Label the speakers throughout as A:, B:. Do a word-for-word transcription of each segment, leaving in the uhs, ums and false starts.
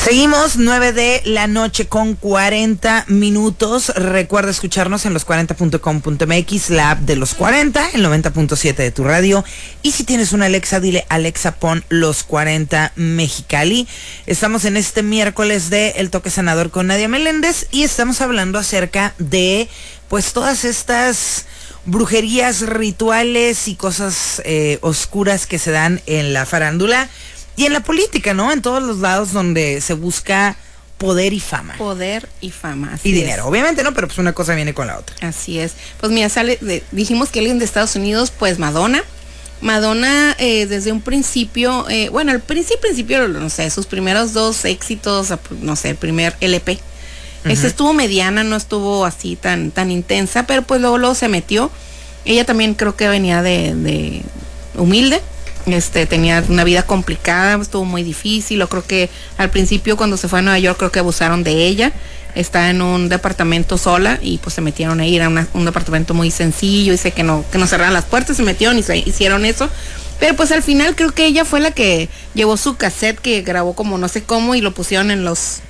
A: Seguimos, nueve de la noche con cuarenta minutos. Recuerda escucharnos en los cuarenta punto com punto m x, la app de los cuarenta, el noventa punto siete de tu radio. Y si tienes una Alexa, dile Alexa, pon los cuarenta Mexicali. Estamos en este miércoles de El Toque Sanador con Nadia Meléndez y estamos hablando acerca de pues todas estas brujerías, rituales y cosas eh, oscuras que se dan en la farándula y en la política, ¿no? En todos los lados donde se busca poder y fama.
B: Poder y fama, así
A: y
B: es.
A: dinero, obviamente, ¿no? Pero pues una cosa viene con la otra.
B: Así es. Pues mira, sale de, dijimos que alguien de Estados Unidos, pues Madonna. Madonna eh, desde un principio, eh, bueno, al principio, principio, no sé, sus primeros dos éxitos, no sé, el primer L P. Uh-huh. Ese estuvo mediana, no estuvo así tan, tan intensa, pero pues luego, luego se metió. Ella también creo que venía de, de humilde. Este, tenía una vida complicada, estuvo muy difícil. Yo creo que al principio cuando se fue a Nueva York creo que abusaron de ella. Está en un departamento sola y pues se metieron a ir a una, un departamento muy sencillo. Dice que no, que no cerraran las puertas, se metieron y se hicieron eso. Pero pues al final creo que ella fue la que llevó su cassette que grabó como no sé cómo y lo pusieron en los...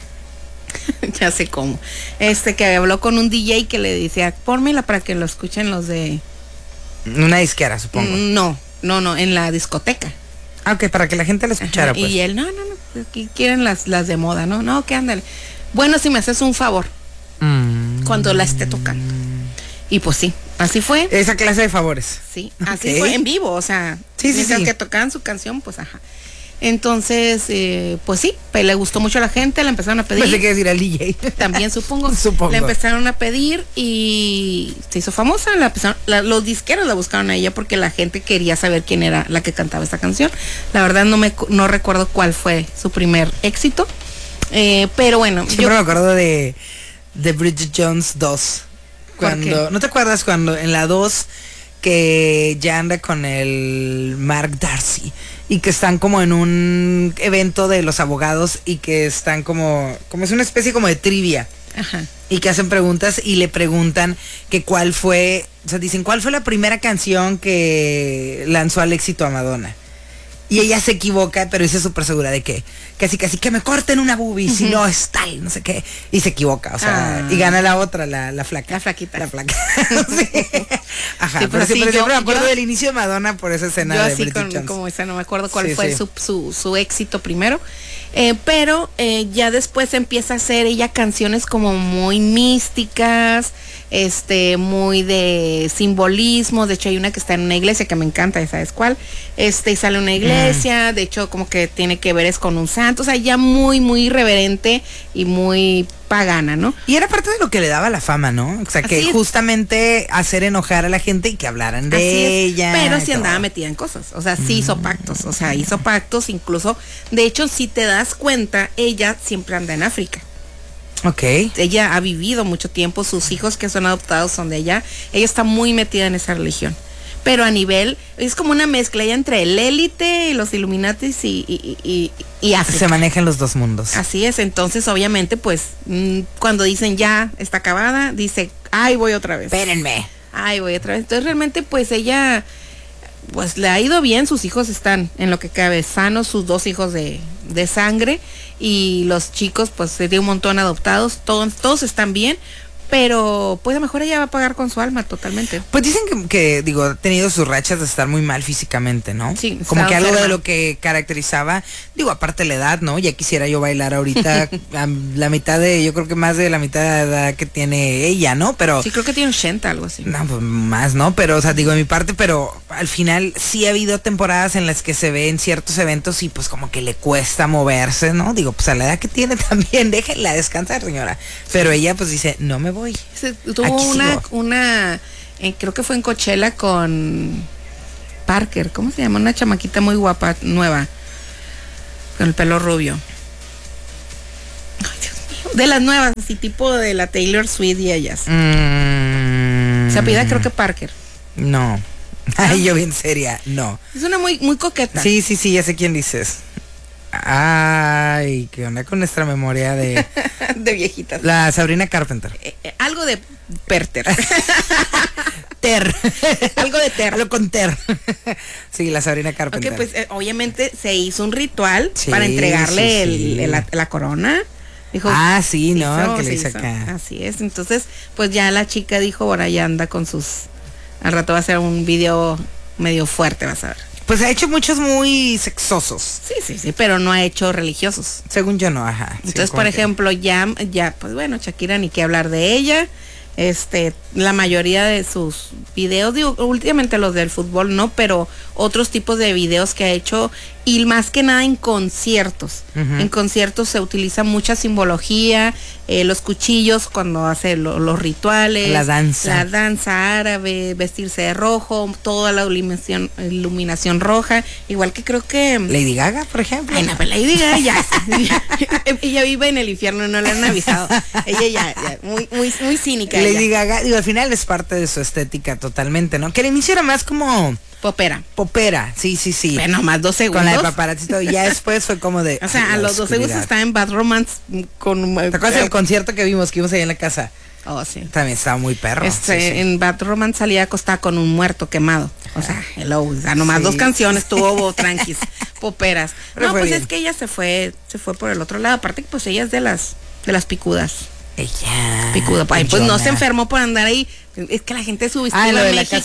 B: ya sé cómo. Este, que habló con un D J que le decía, pónmela para que lo escuchen los de...
A: Una disquera, supongo.
B: No. No, no, en la discoteca.
A: Ah, ok, para que la gente la escuchara.
B: Ajá,
A: pues.
B: Y él, no, no, no, aquí quieren las, las de moda, no, no, que ándale. Bueno, si me haces un favor, mm. cuando la esté tocando. Y pues sí, así fue.
A: Esa clase de favores.
B: Sí, así okay. Fue en vivo, o sea,
A: sí, sí, sí.
B: que tocaban su canción, pues ajá. Entonces, eh, pues sí, pues, le gustó mucho a la gente, le empezaron a pedir.
A: Pensé que decir al D J.
B: También supongo.
A: Supongo.
B: Le empezaron a pedir y se hizo famosa. La empezaron, la, los disqueros la buscaron a ella porque la gente quería saber quién era la que cantaba esta canción. La verdad no me no recuerdo cuál fue su primer éxito. Eh, pero bueno.
A: Siempre yo me acuerdo de, de Bridget Jones dos. Cuando, ¿no te acuerdas cuando en la dos que ya anda con el Mark Darcy? Y que están como en un evento de los abogados y que están como, como es una especie como de trivia.
B: Ajá.
A: Y que hacen preguntas y le preguntan que cuál fue, o sea, dicen, ¿cuál fue la primera canción que lanzó al éxito a Madonna? Y ella se equivoca, pero dice súper segura de que casi casi que me corten una boobie, uh-huh. Si no es tal, no sé qué. Y se equivoca, o sea, ah. Y gana la otra, la, la flaca.
B: La flaquita.
A: La flaca. Sí. Ajá,
B: sí,
A: pero, pero
B: sí,
A: siempre,
B: yo,
A: siempre me acuerdo
B: yo,
A: del inicio de Madonna por esa escena
B: yo
A: de
B: así
A: Bridget
B: con,
A: Jones.
B: como esa, no me acuerdo cuál
A: sí,
B: fue
A: sí.
B: Su, su, su éxito primero. Eh, pero eh, ya después empieza a hacer ella canciones como muy místicas, este, muy de simbolismo. De hecho hay una que está en una iglesia que me encanta, ¿sabes cuál? Este, y sale una iglesia, mm. de hecho como que tiene que ver es con un santo, o sea, ya muy, muy irreverente y muy pagana, ¿no?
A: Y era parte de lo que le daba la fama, ¿no? O sea, que
B: Así
A: justamente es. hacer enojar a la gente y que hablaran de
B: Así
A: ella.
B: Es. Pero sí andaba metida en cosas, o sea, sí mm. hizo pactos, o sea, hizo pactos incluso, de hecho, si te das cuenta, ella siempre anda en África.
A: Ok.
B: Ella ha vivido mucho tiempo, sus hijos que son adoptados son de allá, ella está muy metida en esa religión. Pero a nivel, es como una mezcla ya entre el élite, los Illuminatis y, y, y, y África.
A: Se manejan los dos mundos.
B: Así es, entonces obviamente pues mmm, cuando dicen ya está acabada, dice, ay voy otra vez.
A: Espérenme.
B: Ay voy otra vez. Entonces realmente pues ella, pues le ha ido bien, sus hijos están en lo que cabe sanos, sus dos hijos de, de sangre y los chicos pues se dio un montón adoptados, todos, todos están bien. Pero pues a lo mejor ella va a pagar con su alma totalmente.
A: Pues dicen que, que, digo, ha tenido sus rachas de estar muy mal físicamente, ¿no?
B: Sí.
A: Como que algo de lo que caracterizaba, digo, aparte la edad, ¿no? Ya quisiera yo bailar ahorita a la mitad de, yo creo que más de la mitad de la edad que tiene ella, ¿no? Pero...
B: Sí, creo que tiene ochenta, algo así.
A: No, pues más, ¿no? Pero, o sea, digo, de mi parte, pero al final sí ha habido temporadas en las que se ve en ciertos eventos y pues como que le cuesta moverse, ¿no? Digo, pues a la edad que tiene también, déjenla descansar, señora. Pero ella pues dice, no me voy.
B: Se, tuvo Aquí una, sigo. una eh, creo que fue en Coachella con Parker, ¿cómo se llama? Una chamaquita muy guapa, nueva, con el pelo rubio. Ay, Dios mío. De las nuevas, así tipo de la Taylor Swift y ellas. Mm. Se apellida creo que Parker.
A: No. Ay, yo bien seria, no.
B: Es una muy, muy coqueta.
A: Sí, sí, sí, ya sé quién dices. Ay, qué onda con nuestra memoria de...
B: de viejitas.
A: La Sabrina Carpenter.
B: Eh, eh, algo de Perter.
A: Ter.
B: Algo de Ter.
A: Algo con Ter. Sí, la Sabrina Carpenter.
B: Ok, pues eh, obviamente se hizo un ritual
A: Sí,
B: para entregarle
A: sí,
B: el-
A: sí.
B: el- la, la corona. Dijo,
A: Ah, sí,
B: se
A: ¿no?
B: hizo,
A: Que le
B: se
A: hizo
B: hizo.
A: acá.
B: Así es. Entonces, pues ya la chica dijo, ahora ya anda con sus. Al rato va a ser un video medio fuerte, vas a ver.
A: Pues ha hecho muchos muy sexosos.
B: Sí, sí, sí, pero no ha hecho religiosos.
A: Según yo no, ajá. Sí,
B: Entonces,
A: como
B: por
A: que-
B: ejemplo, ya, ya, pues bueno, Shakira ni qué hablar de ella. Este, la mayoría de sus videos, digo, últimamente los del fútbol no, pero otros tipos de videos que ha hecho, y más que nada en conciertos.
A: Ujú.
B: En conciertos se utiliza mucha simbología, eh, los cuchillos cuando hace lo- los rituales,
A: La danza.
B: la danza árabe, vestirse de rojo, toda la iluminación, iluminación roja, igual que creo que
A: Lady Gaga, por ejemplo.
B: Ay, no, pero Lady Gaga ya, ella vive en el infierno, no le han avisado. Ella ya, ya muy, muy, muy cínica.
A: Lady
B: ella.
A: Gaga, digo, al final es parte de su estética totalmente, ¿no? Que al inicio era más como
B: Popera.
A: popera, sí, sí, sí.
B: Bueno, más dos segundos.
A: Con la de paparazzito, y ya después fue como de...
B: O sea,
A: ay,
B: a
A: la
B: los dos segundos
A: oscuridad.
B: estaba en Bad Romance con.
A: ¿Te acuerdas del concierto que vimos, que vimos ahí en la casa?
B: Oh, sí.
A: También estaba muy perro.
B: Este,
A: sí, sí.
B: En Bad Romance salía acostada con un muerto quemado. O sea, hello. O sea, nomás
A: Sí.
B: dos canciones tuvo tranquis, poperas.
A: Pero
B: No,
A: fue
B: pues
A: bien.
B: es que ella se fue, se fue por el otro lado. Aparte que pues ella es de las, de las picudas.
A: Ella.
B: Picuda. Ay, pues no
A: Jonah.
B: se enfermó por andar ahí. Es que la gente subestima
A: Ah, lo
B: a
A: de la
B: México.